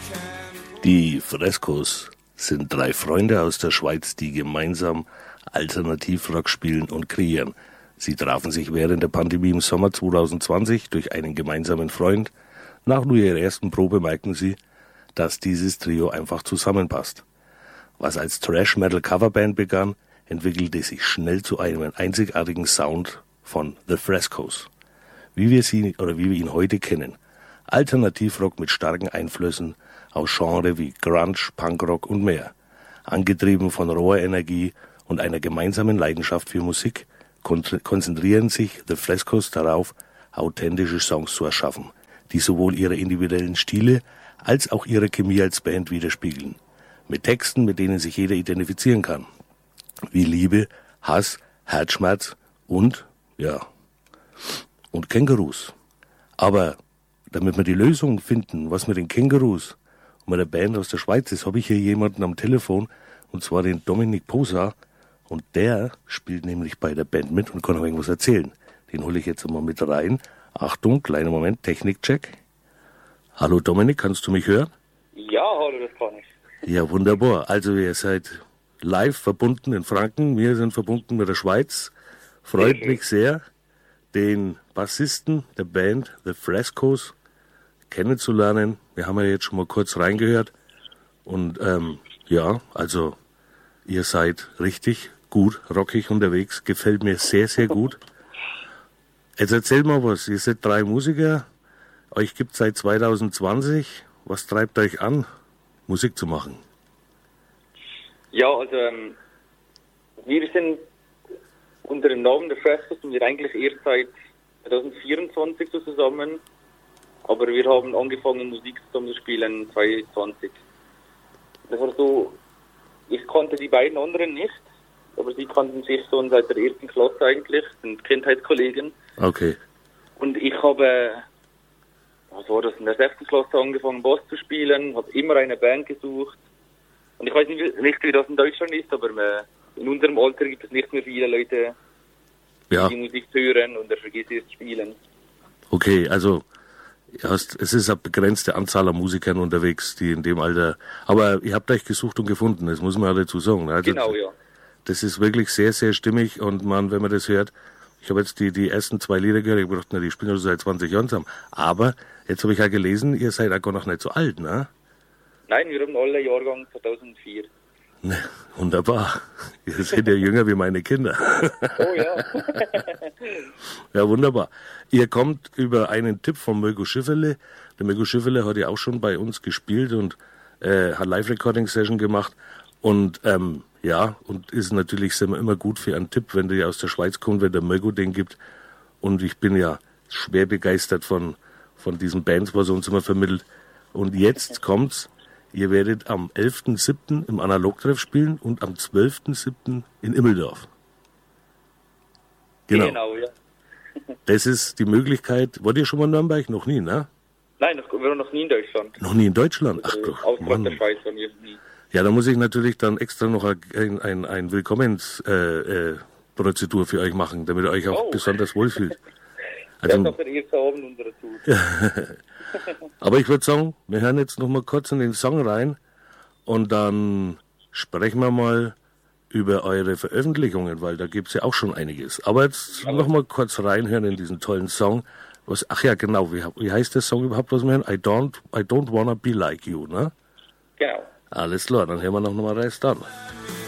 Die Frescos sind 3 Freunde aus der Schweiz, die gemeinsam Alternativrock spielen und kreieren. Sie trafen sich während der Pandemie im Sommer 2020 durch einen gemeinsamen Freund. Nach nur ihrer ersten Probe merken sie, dass dieses Trio einfach zusammenpasst. Was als Thrash-Metal-Coverband begann, entwickelte sich schnell zu einem einzigartigen Sound von The Frescos, wie wir ihn heute kennen. Alternativrock mit starken Einflüssen aus Genres wie Grunge, Punkrock und mehr. Angetrieben von roher Energie und einer gemeinsamen Leidenschaft für Musik, konzentrieren sich The Frescos darauf, authentische Songs zu erschaffen, die sowohl ihre individuellen Stile als auch ihre Chemie als Band widerspiegeln. Mit Texten, mit denen sich jeder identifizieren kann. Wie Liebe, Hass, Herzschmerz und Kängurus. Aber damit wir die Lösung finden, was mit den Kängurus und mit der Band aus der Schweiz ist, habe ich hier jemanden am Telefon, und zwar den Dominik Posa, und der spielt nämlich bei der Band mit und kann auch irgendwas erzählen. Den hole ich jetzt mal mit rein. Achtung, kleiner Moment, Technikcheck. Hallo Dominik, kannst du mich hören? Ja, hallo, das kann ich. Ja, wunderbar. Also ihr seid live verbunden in Franken, wir sind verbunden mit der Schweiz. Freut mich sehr, den Bassisten der Band The Frescos kennenzulernen. Wir haben ja jetzt schon mal kurz reingehört. Und also ihr seid richtig gut, rockig unterwegs. Gefällt mir sehr, sehr gut. Jetzt erzähl mal was. Ihr seid 3 Musiker. Euch gibt es seit 2020. Was treibt euch an, Musik zu machen? Ja, also wir sind unter dem Namen der Frescos und wir eigentlich erst seit 2024 so zusammen. Aber wir haben angefangen, Musik zusammen zu spielen 2020. Das war so, ich kannte die beiden anderen nicht, aber sie kannten sich schon seit der 1. Klasse eigentlich, sind Kindheitskollegen. Okay. Und ich habe, in der 6. Klasse angefangen, Bass zu spielen, habe immer eine Band gesucht. Und ich weiß nicht, wie das in Deutschland ist, aber in unserem Alter gibt es nicht mehr viele Leute, die Musik hören und vergessen es spielen. Okay, also es ist eine begrenzte Anzahl an Musikern unterwegs, die in dem Alter... Aber ihr habt euch gesucht und gefunden, das muss man ja dazu sagen. Also, genau, ja. Das ist wirklich sehr, sehr stimmig und wenn man das hört... Ich habe jetzt die ersten 2 Lieder gehört, ich habe gedacht, die spielen also seit 20 Jahren zusammen. Aber jetzt habe ich ja gelesen, ihr seid auch gar noch nicht so alt, ne? Nein, wir haben alle Jahrgang 2004. Ne, wunderbar. Ihr seid ja jünger wie meine Kinder. Oh ja. Ja, wunderbar. Ihr kommt über einen Tipp von Mirko Schifferle. Der Mirko Schifferle hat ja auch schon bei uns gespielt und hat Live-Recording-Session gemacht. Und und ist natürlich immer gut für einen Tipp, wenn der ja aus der Schweiz kommt, wenn der Mirko den gibt. Und ich bin ja schwer begeistert von diesen Bands, was er uns immer vermittelt. Und jetzt kommt's. Ihr werdet am 11.07. im Analogtreff spielen und am 12.07. in Immeldorf. Genau, ja. Das ist die Möglichkeit. Wart ihr schon mal in Nürnberg? Noch nie, ne? Nein, wir waren noch nie in Deutschland. Noch nie in Deutschland? Ach doch, Mann. Der Schweiz waren wir nie. Ja, da muss ich natürlich dann extra noch ein Willkommensprozedur für euch machen, damit ihr euch auch besonders wohlfühlt. Also, das ist doch der erste Abend unserer Tour. Aber ich würde sagen, wir hören jetzt noch mal kurz in den Song rein und dann sprechen wir mal über eure Veröffentlichungen, weil da gibt es ja auch schon einiges. Aber jetzt noch mal kurz reinhören in diesen tollen Song. Wie heißt der Song überhaupt, was wir hören? I don't wanna be like you, ne? Genau. Alles klar, dann hören wir noch mal rein dann.